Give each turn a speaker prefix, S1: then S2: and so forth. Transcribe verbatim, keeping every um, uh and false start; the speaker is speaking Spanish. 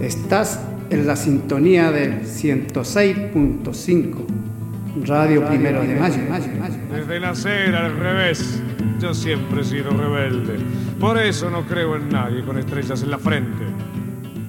S1: Estás en la sintonía del ciento seis punto cinco, Radio Primero de Mayo.
S2: Desde nacer al revés, yo siempre he sido rebelde. Por eso no creo en nadie con estrellas en la frente.